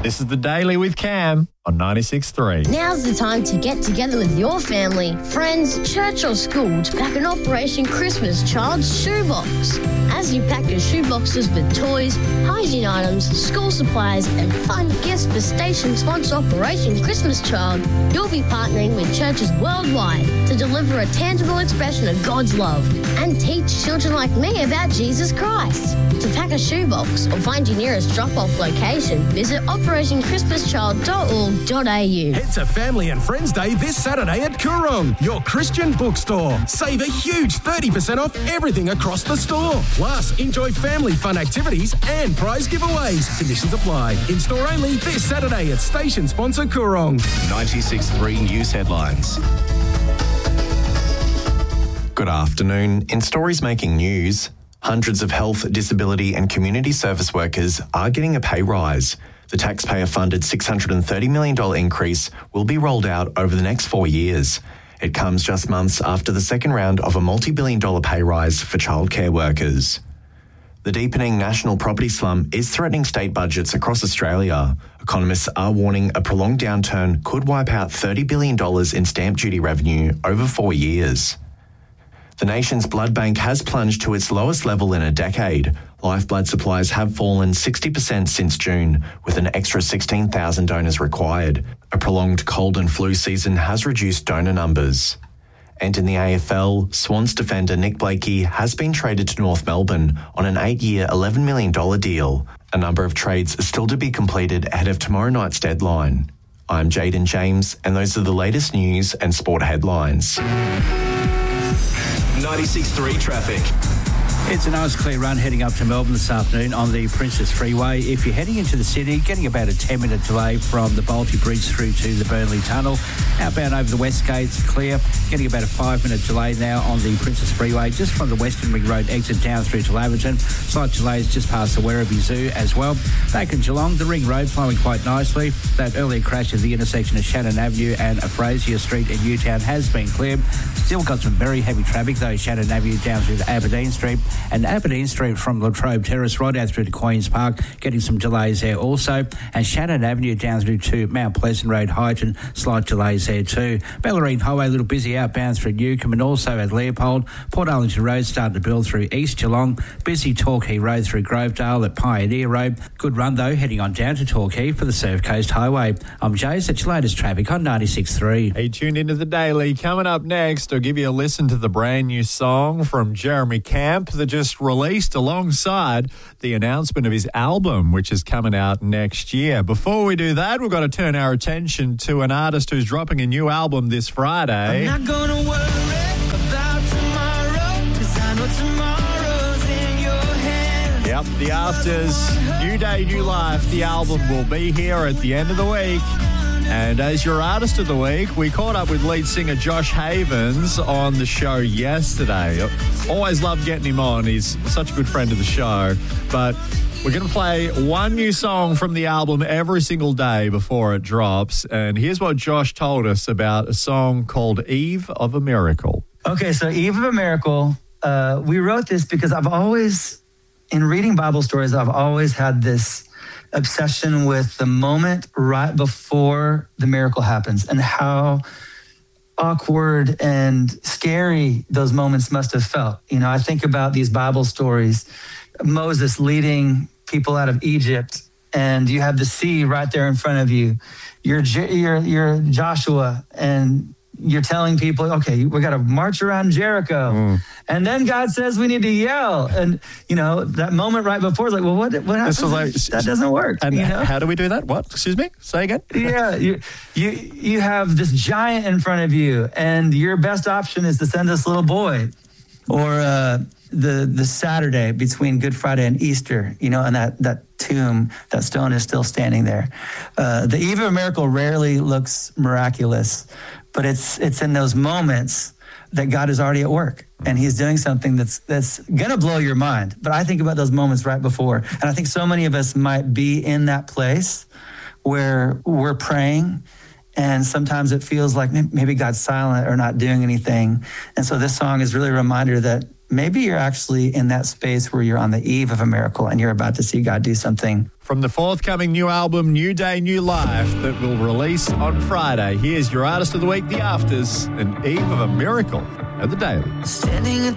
This is The Daily with Cam on 96.3. Now's the time to get together with your family, friends, church or school to pack an Operation Christmas Child's Shoebox. As you pack your shoeboxes with toys, hygiene items, school supplies and fun gifts for station sponsor Operation Christmas Child, you'll be partnering with churches worldwide to deliver a tangible expression of God's love and teach children like me about Jesus Christ. To pack a shoebox or find your nearest drop-off location, visit operationchristmaschchild.org.au. Head to Family and Friends Day this Saturday at Coorong, your Christian bookstore. Save a huge 30% off everything across the store. Plus, enjoy family fun activities and prize giveaways. Conditions apply. In-store only this Saturday at station sponsor Coorong. 96.3 News Headlines. Good afternoon. In stories making news, hundreds of health, disability and community service workers are getting a pay rise. The taxpayer-funded $630 million increase will be rolled out over the next 4 years. It comes just months after the second round of a multi-billion-dollar pay rise for childcare workers. The deepening national property slump is threatening state budgets across Australia. Economists are warning a prolonged downturn could wipe out $30 billion in stamp duty revenue over 4 years. The nation's blood bank has plunged to its lowest level in a decade. Lifeblood supplies have fallen 60% since June, with an extra 16,000 donors required. A prolonged cold and flu season has reduced donor numbers. And in the AFL, Swans defender Nick Blakey has been traded to North Melbourne on an 8-year $11 million deal. A number of trades are still to be completed ahead of tomorrow night's deadline. I'm Jaden James, and those are the latest news and sport headlines. 96.3 traffic. It's a nice clear run heading up to Melbourne this afternoon on the Princess Freeway. If you're heading into the city, getting about a 10-minute delay from the Balti Bridge through to the Burnley Tunnel. Outbound over the West Gate's clear, getting about a 5-minute delay now on the Princess Freeway, just from the Western Ring Road exit down through to Laverton. Slight delays just past the Werribee Zoo as well. Back in Geelong, the Ring Road flowing quite nicely. That earlier crash at the intersection of Shannon Avenue and Fraser Street in Newtown has been cleared. Still got some very heavy traffic though, Shannon Avenue down through to Aberdeen Street, and Aberdeen Street from Latrobe Terrace right out through to Queen's Park, getting some delays there also. And Shannon Avenue down through to Mount Pleasant Road, Highton, slight delays there too. Bellarine Highway a little busy outbound through Newcombe and also at Leopold. Port Arlington Road starting to build through East Geelong. Busy Torquay Road through Grovedale at Pioneer Road. Good run though heading on down to Torquay for the Surf Coast Highway. I'm Jace, that's your latest traffic on 96.3. Hey, tuned into The Daily. Coming up next, I'll give you a listen to the brand new song from Jeremy Camp that just released alongside the announcement of his album, which is coming out next year. Before we do that, we've got to turn our attention to an artist who's dropping a new album this Friday. I'm not gonna worry about tomorrow, 'cause I know tomorrow's in your hands. Yep, The Afters, New Day, New Life. The album will be here at the end of the week. And as your artist of the week, we caught up with lead singer Josh Havens on the show yesterday. Always love getting him on. He's such a good friend of the show. But we're going to play one new song from the album every single day before it drops. And here's what Josh told us about a song called Eve of a Miracle. Okay, so Eve of a Miracle, we wrote this because I've always, in reading Bible stories, I've always had this obsession with the moment right before the miracle happens and how awkward and scary those moments must have felt. You know, I think about these Bible stories, Moses leading people out of Egypt, and you have the sea right there in front of you. You're Joshua, and you're telling people, okay, we got to march around Jericho. And then God says we need to yell. And, you know, that moment right before is like, well, what happens? That doesn't work. And you know? How do we do that? What? Excuse me? Say again? Yeah, you have this giant in front of you, and your best option is to send this little boy. Or the Saturday between Good Friday and Easter, you know, and that tomb, that stone is still standing there. The Eve of a Miracle rarely looks miraculous, but it's in those moments that God is already at work, and he's doing something that's going to blow your mind. But I think about those moments right before, and I think so many of us might be in that place where we're praying, and sometimes it feels like maybe God's silent or not doing anything. And so this song is really a reminder that maybe you're actually in that space where you're on the eve of a miracle and you're about to see God do something. From the forthcoming new album, New Day, New Life, that will release on Friday, here's your Artist of the Week, The Afters, an eve of a miracle at the Daily. Standing